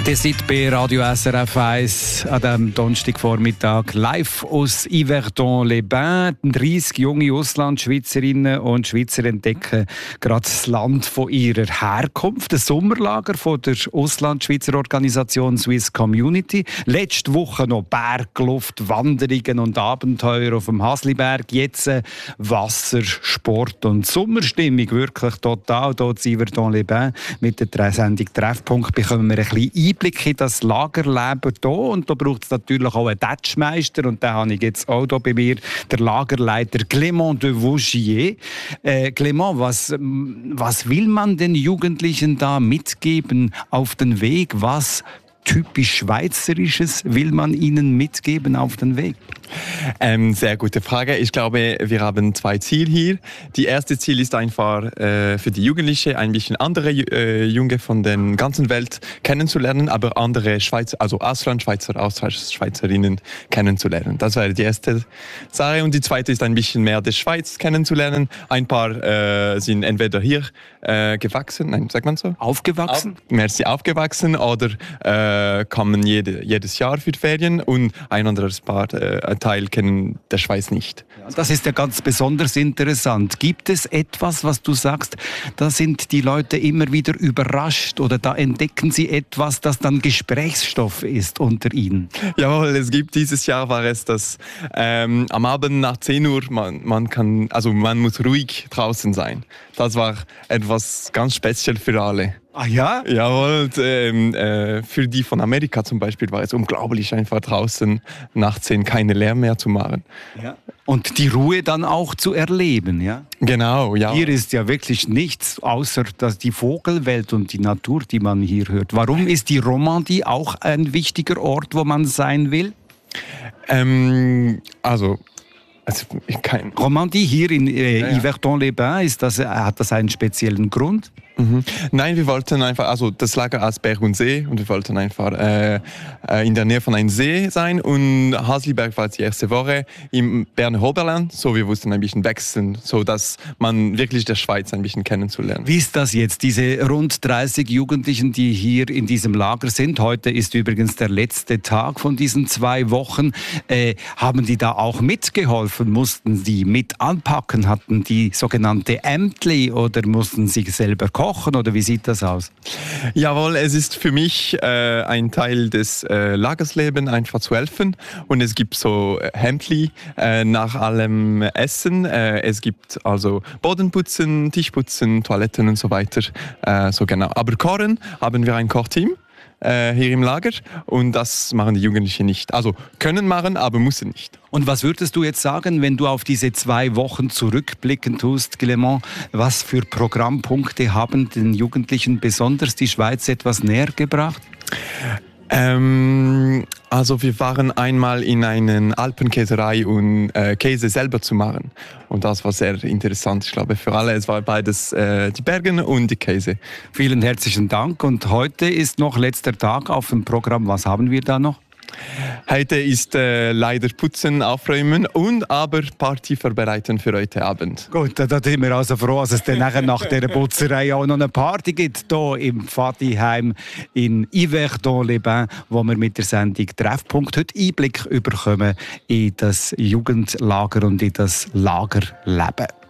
Ihr seid bei Radio SRF 1 an diesem Donnerstagvormittag live aus Yverdon-les-Bains. 30 junge Auslandschweizerinnen und Schweizer entdecken gerade das Land von ihrer Herkunft. Das Sommerlager von der Auslandschweizer Organisation Swiss Community. Letzte Woche noch Bergluft, Wanderungen und Abenteuer auf dem Hasliberg. Jetzt Wasser, Sport und Sommerstimmung. Wirklich total hier in Yverdon-les-Bains. Mit der Sendung Treffpunkt bekommen wir ein bisschen Einblick in das Lagerleben hier. Und da braucht es natürlich auch einen Tätschmeister. Und den habe ich jetzt auch hier bei mir, der Lagerleiter Clément de Vaugier. Clément, was will man den Jugendlichen da mitgeben auf den Weg? Was typisch Schweizerisches will man ihnen mitgeben auf den Weg? Sehr gute Frage. Ich glaube, wir haben zwei Ziele hier. Die erste Ziel ist einfach für die Jugendlichen ein bisschen andere Junge von der ganzen Welt kennenzulernen, aber andere Schweizer, also Auslandschweizer, Auslandschweizerinnen kennenzulernen. Das wäre die erste Sache. Und die zweite ist ein bisschen mehr der Schweiz kennenzulernen. Ein paar sind entweder hier gewachsen, nein, sagt man so? Aufgewachsen? Aufgewachsen oder kommen jedes Jahr für die Ferien und ein anderes Paar Teil kennen der Schweiz nicht. Das ist ja ganz besonders interessant. Gibt es etwas, was du sagst, da sind die Leute immer wieder überrascht oder da entdecken sie etwas, das dann Gesprächsstoff ist unter ihnen? Jawohl, es gibt dieses Jahr war es, dass am Abend nach 10 Uhr man muss ruhig draußen sein. Das war etwas ganz speziell für alle. Ah ja? Jawohl, für die von Amerika zum Beispiel war es unglaublich, einfach draußen nach 10 keine Lärm mehr zu machen. Ja. Und die Ruhe dann auch zu erleben, ja? Genau, ja. Hier ist ja wirklich nichts, außer dass die Vogelwelt und die Natur, die man hier hört. Warum ist die Romandie auch ein wichtiger Ort, wo man sein will? Romandie hier in Yverdon-les-Bains, hat das einen speziellen Grund? Mhm. Nein, wir wollten einfach, also das Lager als Berg und See und wir wollten einfach in der Nähe von einem See sein und Hasliberg war die erste Woche im Berner Oberland, so wir mussten ein bisschen wechseln, so dass man wirklich der Schweiz ein bisschen kennenzulernen. Wie ist das jetzt, diese rund 30 Jugendlichen, die hier in diesem Lager sind? Heute ist übrigens der letzte Tag von diesen 2 Wochen. Haben die da auch mitgeholfen? Mussten sie mit anpacken? Hatten die sogenannte Ämtli oder mussten sie selber kochen oder wie sieht das aus? Jawohl, es ist für mich ein Teil des Lagerslebens, einfach zu helfen. Und es gibt so Hemdli nach allem Essen. Es gibt also Bodenputzen, Tischputzen, Toiletten und so weiter. So genau. Aber kochen haben wir ein Kochteam hier im Lager und das machen die Jugendlichen nicht. Also können machen, aber müssen nicht. Und was würdest du jetzt sagen, wenn du auf diese 2 Wochen zurückblicken tust, Clément? Was für Programmpunkte haben den Jugendlichen besonders die Schweiz etwas näher gebracht? Also wir waren einmal in einer Alpenkäserei und Käse selber zu machen. Und das war sehr interessant, ich glaube, für alle. Es war beides die Berge und die Käse. Vielen herzlichen Dank. Und heute ist noch letzter Tag auf dem Programm. Was haben wir da noch? Heute ist leider Putzen, Aufräumen und aber Party vorbereiten für heute Abend. Gut, da sind wir also froh, dass es dann nachher nach dieser Putzerei auch noch eine Party gibt, hier im Pfadiheim in Yverdon-les-Bains, wo wir mit der Sendung Treffpunkt heute Einblick bekommen in das Jugendlager und in das Lagerleben.